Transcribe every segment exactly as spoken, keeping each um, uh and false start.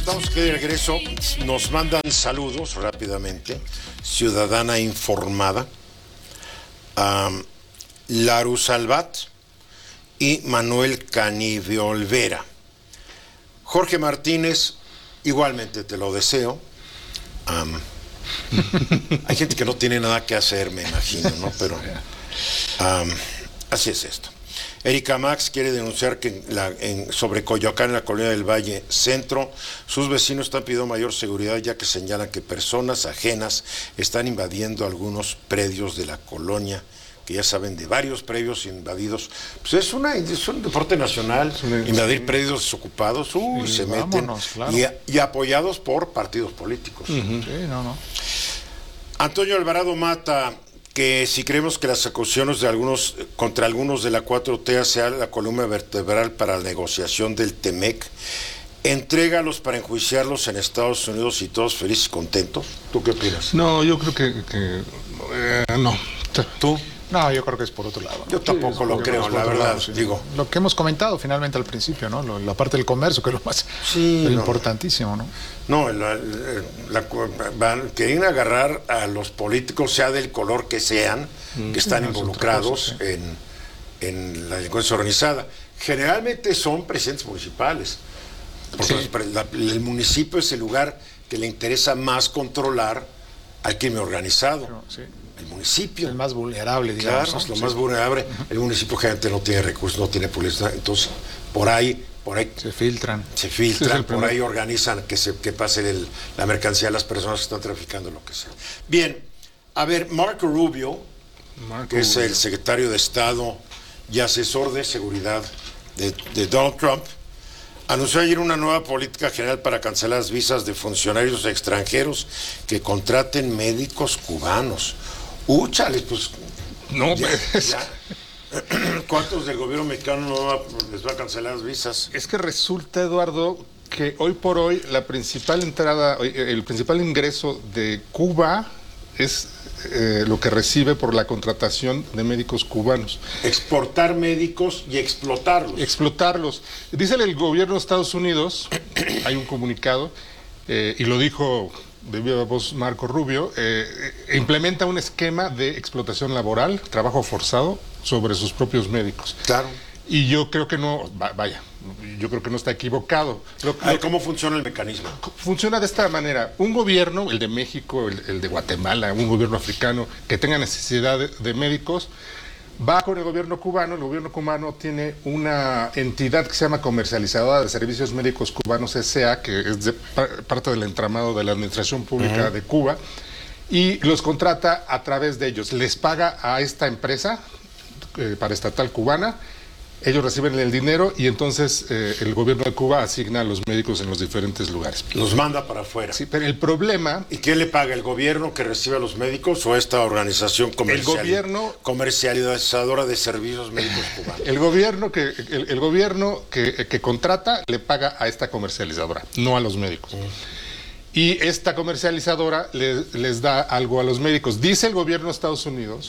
Estamos aquí de regreso. Nos mandan saludos rápidamente. Ciudadana informada. Um, Laru Salvat y Manuel Canivio Olvera. Jorge Martínez, igualmente te lo deseo. Um, hay gente que no tiene nada que hacer, me imagino, ¿no? Pero um, así es esto. Erika Max quiere denunciar que en la, en, sobre Coyoacán, en la colonia del Valle Centro, sus vecinos están pidiendo mayor seguridad, ya que señalan que personas ajenas están invadiendo algunos predios de la colonia, que ya saben de varios predios invadidos. Pues es, una, es un deporte nacional, una, invadir sí. predios desocupados, uy, sí, se vámonos, meten, claro. y, y apoyados por partidos políticos. Uh-huh. Sí, no, no. Antonio Alvarado Mata, que si creemos que las acusaciones de algunos contra algunos de la cuatro T sea la columna vertebral para la negociación del Temec, entrégalos para enjuiciarlos en Estados Unidos y todos felices y contentos. ¿Tú qué opinas? No, yo creo que, que eh, no. ¿Tú? No, yo creo que es por otro lado. Yo tampoco sí, lo creo, la verdad, lado, sí. digo. Lo que hemos comentado finalmente al principio, ¿no? Lo, la parte del comercio, que es lo más sí, lo no. importantísimo, ¿no? No, la, la, la, van, quieren agarrar a los políticos, sea del color que sean, mm, que están sí, involucrados cosa, sí. en, en la delincuencia organizada. Generalmente son presidentes municipales. Porque sí. la, el municipio es el lugar que le interesa más controlar al crimen organizado. Pero, sí. El municipio. El más vulnerable, digamos. Claro, es lo sí. más vulnerable. Uh-huh. El municipio generalmente no tiene recursos, no tiene policía. Entonces, por ahí, por ahí se filtran. Se filtran, por ahí organizan que se que pase el, la mercancía a las personas que están traficando, lo que sea. Bien, a ver, Marco Rubio, Marco que Rubio. es el secretario de Estado y asesor de seguridad de, de Donald Trump, anunció ayer una nueva política general para cancelar las visas de funcionarios extranjeros que contraten médicos cubanos. Úchale, pues. No, ya, pues. Ya. ¿Cuántos del gobierno mexicano no va, les va a cancelar las visas? Es que resulta, Eduardo, que hoy por hoy la principal entrada, el principal ingreso de Cuba es eh, lo que recibe por la contratación de médicos cubanos. Exportar médicos y explotarlos. Explotarlos. Dice el gobierno de Estados Unidos, hay un comunicado, eh, y lo dijo de viva voz Marco Rubio, eh, implementa un esquema de explotación laboral, trabajo forzado, sobre sus propios médicos. Claro. Y yo creo que no, vaya, yo creo que no está equivocado. Lo, lo, ¿Cómo funciona el mecanismo? Funciona de esta manera. Un gobierno, el de México, el, el de Guatemala, un gobierno africano que tenga necesidad de, de médicos, va con el gobierno cubano. El gobierno cubano tiene una entidad que se llama Comercializadora de Servicios Médicos Cubanos S A, que es de, parte del entramado de la Administración Pública uh-huh. de Cuba, y los contrata a través de ellos. Les paga a esta empresa eh, paraestatal cubana. Ellos reciben el dinero y entonces eh, el gobierno de Cuba asigna a los médicos en los diferentes lugares. Los manda para afuera. Sí, pero el problema... ¿Y quién le paga? ¿El gobierno que recibe a los médicos o esta organización comercial, el gobierno, comercializadora de servicios médicos cubanos? El gobierno que el, el gobierno que, que contrata le paga a esta comercializadora, no a los médicos. Mm. Y esta comercializadora les, les da algo a los médicos. Dice el gobierno de Estados Unidos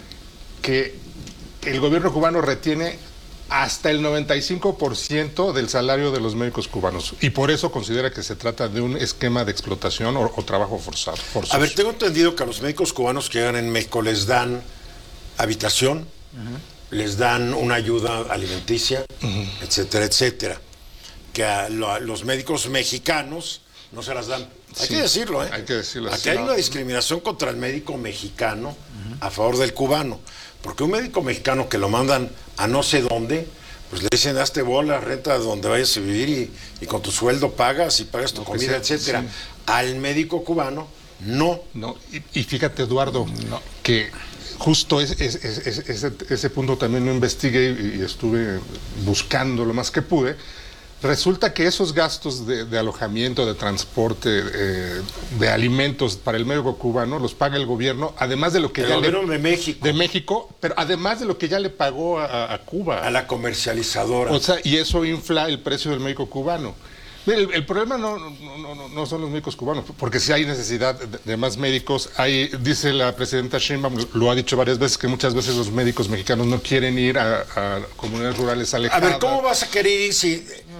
que el gobierno cubano retiene hasta el noventa y cinco por ciento del salario de los médicos cubanos, y por eso considera que se trata de un esquema de explotación o, o trabajo forzado. Forzoso. A ver, tengo entendido que a los médicos cubanos que llegan en México les dan habitación, uh-huh. les dan una ayuda alimenticia, uh-huh. etcétera, etcétera. Que a, lo, a los médicos mexicanos no se las dan. Hay sí, que decirlo, ¿eh? Hay que decirlo. Aquí sí, hay no. una discriminación contra el médico mexicano uh-huh. a favor del cubano. Porque un médico mexicano que lo mandan a no sé dónde, pues le dicen, hazte bola, renta donde vayas a vivir y, y con tu sueldo pagas y pagas tu lo comida, sea, etcétera. Sí. Al médico cubano, no. No, y, y fíjate, Eduardo, no. que justo es, es, es, es, ese, ese punto también lo investigué y, y estuve buscando lo más que pude. Resulta que esos gastos de, de alojamiento, de transporte, eh, de alimentos para el médico cubano los paga el gobierno, además de lo que el ya gobierno le, de México. De México, pero además de lo que ya le pagó a, a Cuba. A la comercializadora. O sea, y eso infla el precio del médico cubano. El, el problema no, no, no, no son los médicos cubanos, porque si hay necesidad de, de más médicos. Hay, dice la presidenta Sheinbaum, lo ha dicho varias veces, que muchas veces los médicos mexicanos no quieren ir a, a comunidades rurales alejadas. A ver, ¿cómo vas a querer ir si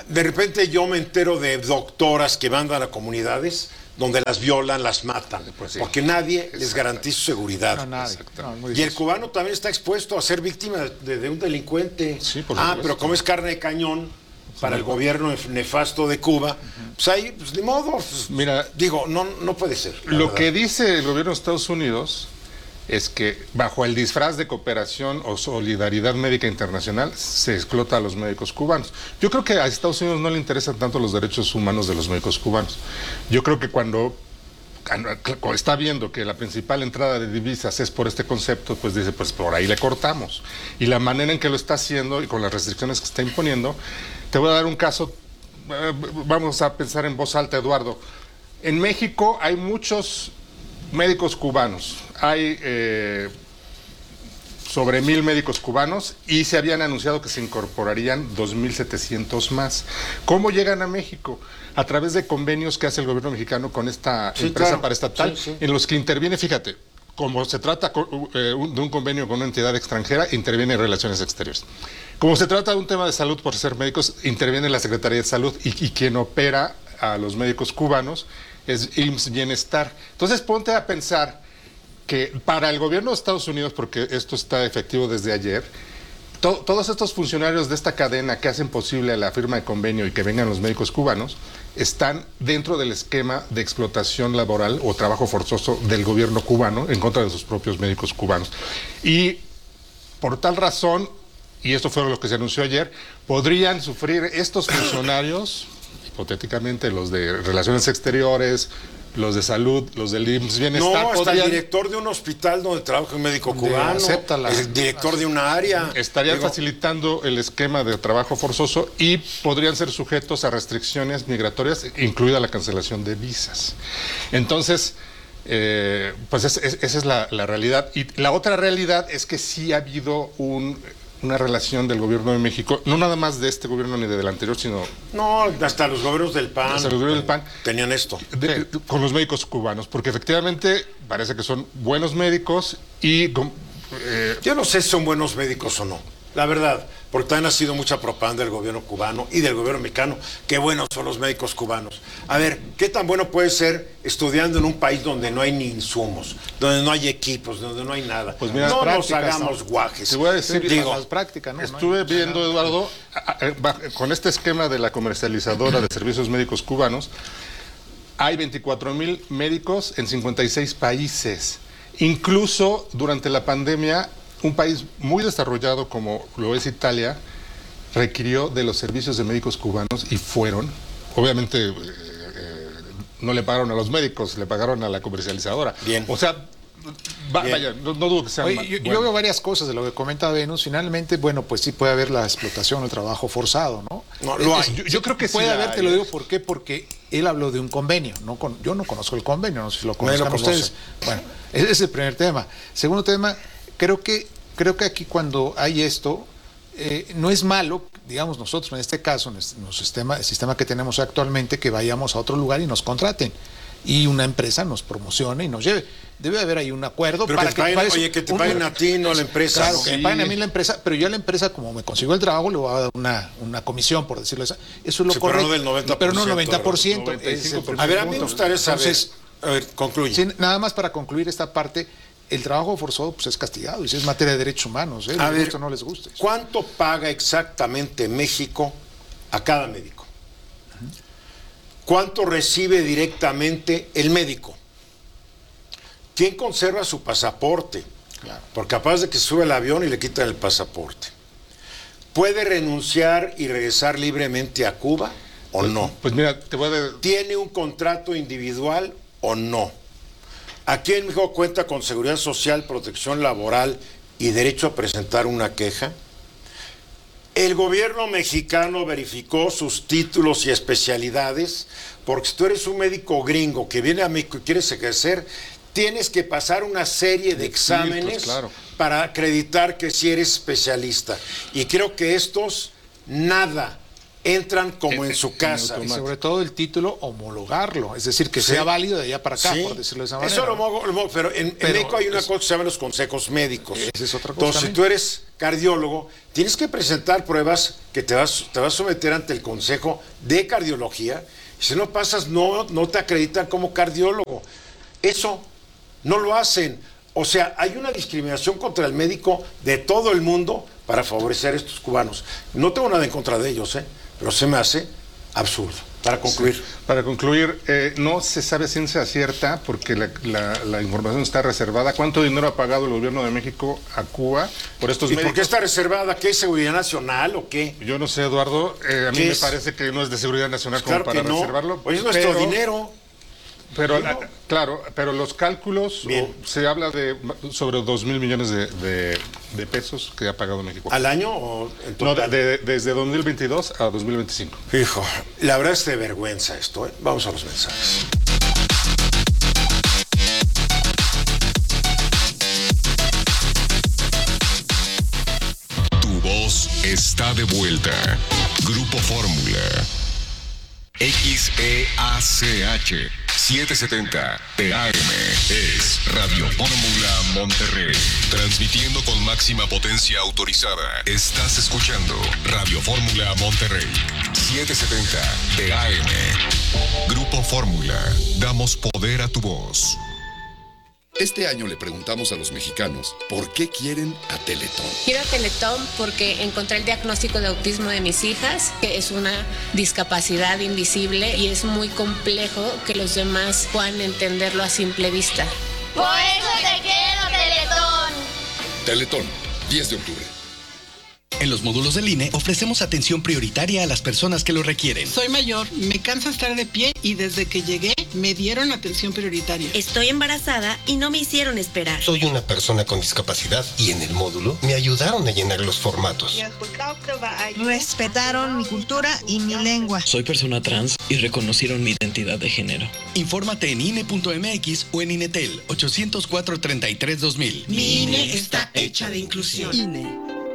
de repente yo me entero de doctoras que mandan a comunidades donde las violan, las matan, pues sí. porque nadie les garantiza su seguridad. No, nadie. No, muy Y el difícil. cubano también está expuesto a ser víctima de, de un delincuente. Sí, por ah, supuesto. pero como es carne de cañón para el gobierno nefasto de Cuba, uh-huh. pues ahí, pues ni modo. Pues, Mira, digo, no, no puede ser. Lo verdad. que dice el gobierno de Estados Unidos es que bajo el disfraz de cooperación o solidaridad médica internacional se explota a los médicos cubanos. Yo creo que a Estados Unidos no le interesan tanto los derechos humanos de los médicos cubanos. Yo creo que cuando, cuando está viendo que la principal entrada de divisas es por este concepto, pues dice, pues por ahí le cortamos. Y la manera en que lo está haciendo y con las restricciones que está imponiendo, te voy a dar un caso, vamos a pensar en voz alta, Eduardo. En México hay muchos médicos cubanos, hay eh, sobre mil médicos cubanos y se habían anunciado que se incorporarían dos mil setecientos más. ¿Cómo llegan a México? A través de convenios que hace el gobierno mexicano con esta sí, empresa claro. paraestatal, sí, sí. en los que interviene, fíjate, como se trata eh, de un convenio con una entidad extranjera, interviene en Relaciones Exteriores. Como se trata de un tema de salud por ser médicos, interviene la Secretaría de Salud y, y quien opera a los médicos cubanos es I M S S Bienestar. Entonces ponte a pensar que para el gobierno de Estados Unidos, porque esto está efectivo desde ayer, to todos estos funcionarios de esta cadena que hacen posible la firma de convenio y que vengan los médicos cubanos, están dentro del esquema de explotación laboral o trabajo forzoso del gobierno cubano en contra de sus propios médicos cubanos. Y por tal razón, y esto fue lo que se anunció ayer, podrían sufrir estos funcionarios, hipotéticamente los de Relaciones Exteriores, los de Salud, los del I M S S Bienestar. No, hasta podrían, el director de un hospital donde trabaja un médico Donde cubano, acepta la- el director de una área. estarían Digo, facilitando el esquema de trabajo forzoso y podrían ser sujetos a restricciones migratorias, incluida la cancelación de visas. Entonces, eh, pues es, es, esa es la, la realidad. Y la otra realidad es que sí ha habido un... una relación del gobierno de México, no nada más de este gobierno ni del anterior, sino No, hasta los gobiernos del P A N. Hasta los gobiernos del P A N. Tenían esto. de, de, con los médicos cubanos, porque efectivamente parece que son buenos médicos y... con, eh, Yo no sé si son buenos médicos o no, la verdad, porque también ha sido mucha propaganda del gobierno cubano y del gobierno mexicano. Qué buenos son los médicos cubanos. A ver, ¿qué tan bueno puede ser estudiando en un país donde no hay ni insumos, donde no hay equipos, donde no hay nada? Pues mira, no nos prácticas, hagamos ¿no? guajes. Te voy a decir, Sí, digo, las prácticas, ¿no? estuve viendo, Eduardo, a, a, a, con este esquema de la comercializadora de servicios médicos cubanos, hay veinticuatro mil médicos en cincuenta y seis países. Incluso durante la pandemia, un país muy desarrollado como lo es Italia, requirió de los servicios de médicos cubanos y fueron, obviamente eh, eh, no le pagaron a los médicos, le pagaron a la comercializadora. Bien. O sea, va, Bien. vaya, no, no dudo que sea Oye, mal- yo, yo bueno. veo varias cosas de lo que comenta Venus. Finalmente, bueno, pues sí puede haber la explotación, el trabajo forzado, ¿no? No, lo Es- hay. Yo, yo creo que sí puede la haber, hay, te lo ¿eh? digo, ¿por qué? Porque él habló de un convenio. No con, yo no conozco el convenio, no sé si lo Nadie lo conozcan conoce. ustedes. Bueno, ese es el primer tema. Segundo tema, creo que, creo que aquí cuando hay esto, eh, no es malo, digamos nosotros en este caso, en el sistema, el sistema que tenemos actualmente, que vayamos a otro lugar y nos contraten. Y una empresa nos promocione y nos lleve. Debe haber ahí un acuerdo Pero para que te paguen, para eso- oye, que te un- paguen a ti, no a la empresa. Claro, ¿no? que me paguen a mí la empresa, pero yo a la empresa, como me consigo el trabajo, le voy a dar una, una comisión, por decirlo así. Eso es lo Sí, pero correcto. no del noventa por Pero no ciento, noventa por ciento. noventa y cinco por ciento. A ver, a mí me gustaría saber. Entonces, a ver, concluye. sí, nada más para concluir esta parte, el trabajo forzado pues, es castigado, y si es materia de derechos humanos, ¿eh? A les ver, guste o no les guste. ¿cuánto paga exactamente México a cada médico? ¿Cuánto recibe directamente el médico? ¿Quién conserva su pasaporte? Claro. Porque capaz de que sube al avión y le quitan el pasaporte. ¿Puede renunciar y regresar libremente a Cuba o no? Pues mira, te voy a... ¿Tiene un contrato individual o no? Aquí en México cuenta con seguridad social, protección laboral y derecho a presentar una queja. El gobierno mexicano verificó sus títulos y especialidades, porque si tú eres un médico gringo que viene a México y quieres ejercer, tienes que pasar una serie de exámenes filtros, claro. para acreditar que sí eres especialista. Y creo que estos nada entran como en su casa. Y sobre todo el título, homologarlo, es decir, que Sí. sea válido de allá para acá, Sí. por decirlo de esa manera. Eso lo mogo, lo mogo, pero en, en Pero México hay una es- cosa que se llama los consejos médicos. Esa es otra cosa Entonces, si también. tú eres cardiólogo, tienes que presentar pruebas que te vas, te vas a someter ante el Consejo de Cardiología. Y si no pasas, no, no te acreditan como cardiólogo. Eso no lo hacen. O sea, hay una discriminación contra el médico de todo el mundo para favorecer a estos cubanos. No tengo nada en contra de ellos, ¿eh? Pero se me hace absurdo. Para concluir. Sí. Para concluir, eh, no se sabe a ciencia cierta, porque la, la, la información está reservada. ¿Cuánto dinero ha pagado el gobierno de México a Cuba por estos ¿Y médicos? por qué está reservada? ¿Qué es seguridad nacional o qué? Yo no sé, Eduardo. Eh, a mí me es? parece que no es de seguridad nacional Pues como claro para que no. reservarlo. Pues es nuestro pero, dinero. Pero, la, claro, pero los cálculos, o, se habla de sobre dos mil millones de, de, de pesos que ha pagado México. ¿Al año o en No, total? de, de, desde dos mil veintidós a dos mil veinticinco. Hijo, la verdad es de vergüenza esto, ¿eh? Vamos a los mensajes. Tu voz está de vuelta. Grupo Fórmula. X E A C H setecientos setenta T A M es Radio Fórmula Monterrey. Transmitiendo con máxima potencia autorizada. Estás escuchando Radio Fórmula Monterrey. setecientos setenta T A M. Grupo Fórmula. Damos poder a tu voz. Este año le preguntamos a los mexicanos por qué quieren a Teletón. Quiero a Teletón porque encontré el diagnóstico de autismo de mis hijas, que es una discapacidad invisible y es muy complejo que los demás puedan entenderlo a simple vista. Por eso te quiero, Teletón. Teletón, diez de octubre. En los módulos del I N E ofrecemos atención prioritaria a las personas que lo requieren. Soy mayor, me cansa estar de pie y desde que llegué me dieron atención prioritaria. Estoy embarazada y no me hicieron esperar. Soy una persona con discapacidad y en el módulo me ayudaron a llenar los formatos. Respetaron mi cultura y mi lengua. Soy persona trans y reconocieron mi identidad de género. Infórmate en I N E punto M X o en Inetel ochocientos cuatro, treinta y tres, dos mil. Mi I N E está hecha de inclusión. I N E.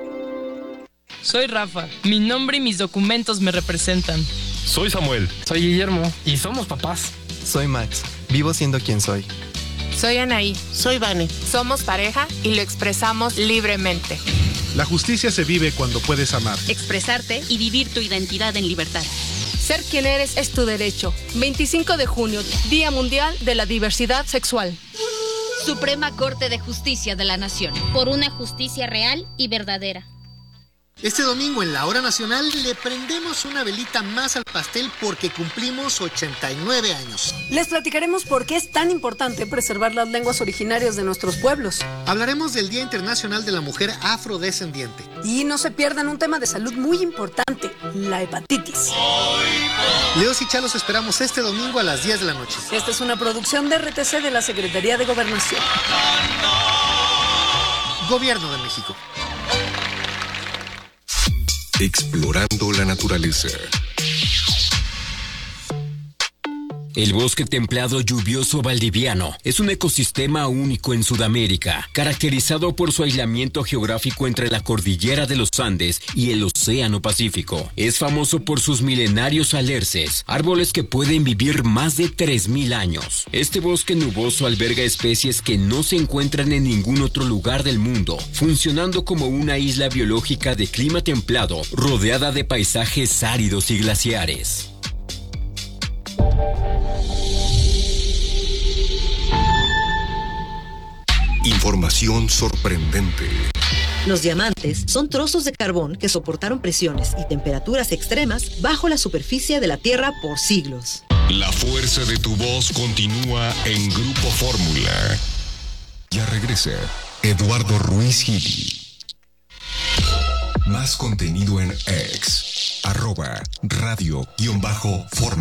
Soy Rafa. Mi nombre y mis documentos me representan. Soy Samuel. Soy Guillermo. Y somos papás. Soy Max. Vivo siendo quien soy. Soy Anaí. Soy Vane. Somos pareja y lo expresamos libremente. La justicia se vive cuando puedes amar. Expresarte y vivir tu identidad en libertad. Ser quien eres es tu derecho. veinticinco de junio, Día Mundial de la Diversidad Sexual. Suprema Corte de Justicia de la Nación. Por una justicia real y verdadera. Este domingo en la Hora Nacional le prendemos una velita más al pastel porque cumplimos ochenta y nueve años. Les platicaremos por qué es tan importante preservar las lenguas originarias de nuestros pueblos. Hablaremos del Día Internacional de la Mujer Afrodescendiente. Y no se pierdan un tema de salud muy importante, la hepatitis. Leos y Chalos esperamos este domingo a las diez de la noche. Esta es una producción de R T C de la Secretaría de Gobernación. Gobierno de México. Explorando la naturaleza. El bosque templado lluvioso valdiviano es un ecosistema único en Sudamérica, caracterizado por su aislamiento geográfico entre la cordillera de los Andes y el Océano Pacífico. Es famoso por sus milenarios alerces, árboles que pueden vivir más de tres mil años. Este bosque nuboso alberga especies que no se encuentran en ningún otro lugar del mundo, funcionando como una isla biológica de clima templado, rodeada de paisajes áridos y glaciares. Información sorprendente. Los diamantes son trozos de carbón que soportaron presiones y temperaturas extremas bajo la superficie de la Tierra por siglos. La fuerza de tu voz continúa en Grupo Fórmula. Ya regresa Eduardo Ruiz Gili. Más contenido en X, arroba radio-fórmula.